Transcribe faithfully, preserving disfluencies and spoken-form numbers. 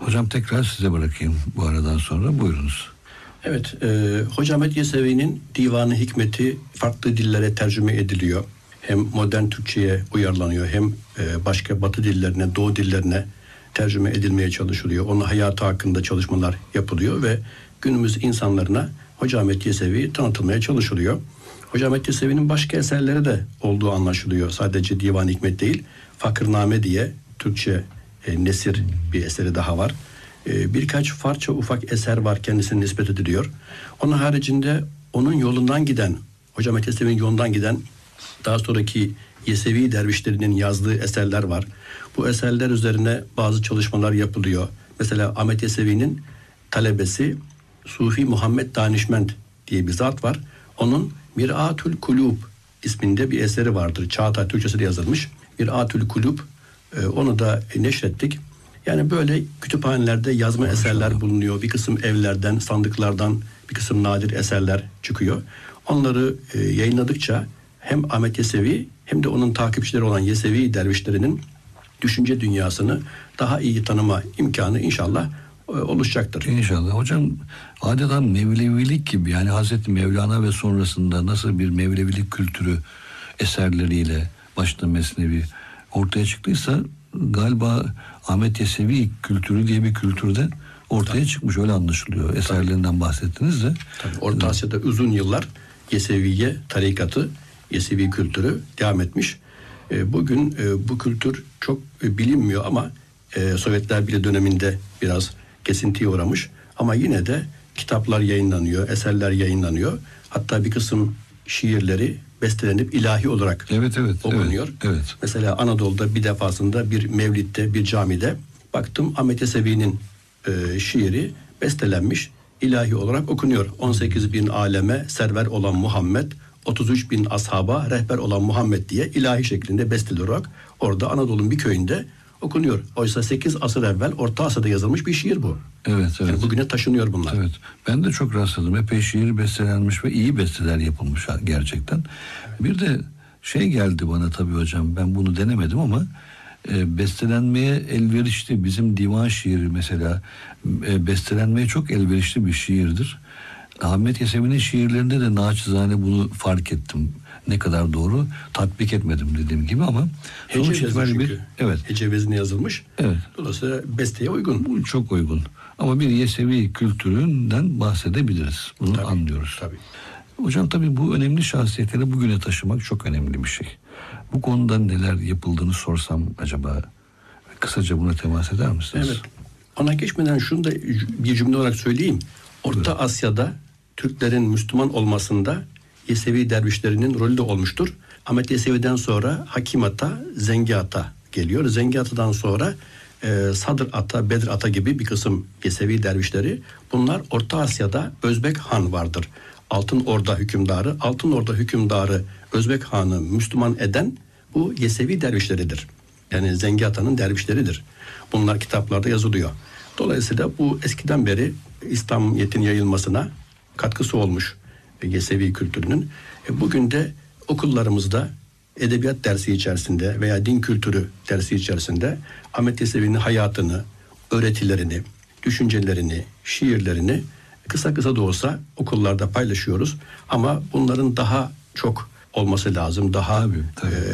Hocam tekrar size bırakayım bu aradan sonra. Buyurunuz. Evet, e, Hoca Ahmet Yesevi'nin Divan-ı Hikmeti farklı dillere tercüme ediliyor. Hem modern Türkçe'ye uyarlanıyor, hem e, başka Batı dillerine, Doğu dillerine tercüme edilmeye çalışılıyor. Onun hayatı hakkında çalışmalar yapılıyor ve günümüz insanlarına Hoca Ahmet Yesevi tanıtılmaya çalışılıyor. Hoca Ahmet Yesevi'nin başka eserleri de olduğu anlaşılıyor. Sadece Divan-ı Hikmet değil, Fakırname diye Türkçe e, nesir bir eseri daha var. E, birkaç farça ufak eser var, kendisine nispet ediliyor. Onun haricinde onun yolundan giden, Hoca Ahmet Yesevi'nin yolundan giden daha sonraki Yesevi dervişlerinin yazdığı eserler var. Bu eserler üzerine bazı çalışmalar yapılıyor. Mesela Ahmet Yesevi'nin talebesi Sufi Muhammed Danişment diye bir zat var. Onun Mir'atül Kulub isminde bir eseri vardır. Çağatay Türkçesi de yazılmış. Mir'atül Kulub, e, onu da neşrettik. Yani böyle kütüphanelerde yazma eserler bulunuyor. Bir kısım evlerden, sandıklardan bir kısım nadir eserler çıkıyor. Onları e, yayınladıkça hem Ahmet Yesevi hem de onun takipçileri olan Yesevi dervişlerinin düşünce dünyasını daha iyi tanıma imkanı inşallah e, oluşacaktır. İnşallah. Hocam adeta Mevlevilik gibi, yani Hazreti Mevlana ve sonrasında nasıl bir Mevlevilik kültürü eserleriyle başta Mesnevi ortaya çıktıysa, galiba Ahmet Yesevi kültürü diye bir kültürde ortaya Tabii. çıkmış, öyle anlaşılıyor. Eserlerinden bahsettiniz de. Tabii. Orta Asya'da uzun yıllar Yeseviye tarikatı, Yesevi kültürü devam etmiş. E, bugün e, bu kültür çok e, bilinmiyor ama e, Sovyetler Birliği döneminde biraz kesintiye uğramış. Ama yine de kitaplar yayınlanıyor, eserler yayınlanıyor. Hatta bir kısım şiirleri bestelenip ilahi olarak evet, evet, okunuyor. Evet, evet. Mesela Anadolu'da bir defasında bir mevlitte, bir camide baktım Ahmet Yesevi'nin e, şiiri bestelenmiş, ilahi olarak okunuyor. on sekiz bin aleme server olan Muhammed, otuz üç bin ashaba rehber olan Muhammed diye ilahi şeklinde besteli olarak orada Anadolu'nun bir köyünde okunuyor. Oysa sekiz asır evvel Orta Asya'da yazılmış bir şiir bu. Evet, evet. Yani bugüne taşınıyor bunlar. Evet. Ben de çok rastladım. Epey şiir bestelenmiş ve iyi besteler yapılmış gerçekten. Evet. Bir de şey geldi bana tabii hocam. Ben bunu denemedim ama e, bestelenmeye elverişli, bizim divan şiiri mesela e, bestelenmeye çok elverişli bir şiirdir. Ahmet Yesevi'nin şiirlerinde de naçizane bunu fark ettim. Ne kadar doğru tatbik etmedim dediğim gibi ama sonuç itibariyle bir evet. hece vezni yazılmış. Evet. Dolayısıyla besteye uygun. Bu çok uygun. Ama bir Yesevi kültüründen bahsedebiliriz. Bunu tabii, anlıyoruz. Tabii. Hocam tabii bu önemli şahsiyetleri bugüne taşımak çok önemli bir şey. Bu konuda neler yapıldığını sorsam acaba, kısaca buna temas eder misiniz? Evet. Ona geçmeden şunu da bir cümle olarak söyleyeyim. Orta evet. Asya'da Türklerin Müslüman olmasında Yesevi dervişlerinin rolü de olmuştur. Ahmet Yesevi'den sonra Hakim Ata, Zengi Ata geliyor. Zengi Ata'dan sonra e, Sadr Ata, Bedr Ata gibi bir kısım Yesevi dervişleri. Bunlar Orta Asya'da Özbek Han vardır. Altın Orda hükümdarı. Altın Orda hükümdarı Özbek Han'ı Müslüman eden bu Yesevi dervişleridir. Yani Zengi Ata'nın dervişleridir. Bunlar kitaplarda yazılıyor. Dolayısıyla bu eskiden beri İslamiyet'in yayılmasına katkısı olmuş Yesevi kültürünün. E, bugün de okullarımızda edebiyat dersi içerisinde veya din kültürü dersi içerisinde Ahmet Yesevi'nin hayatını, öğretilerini, düşüncelerini, şiirlerini kısa kısa da olsa okullarda paylaşıyoruz. Ama bunların daha çok olması lazım. Daha tabii, tabii. E,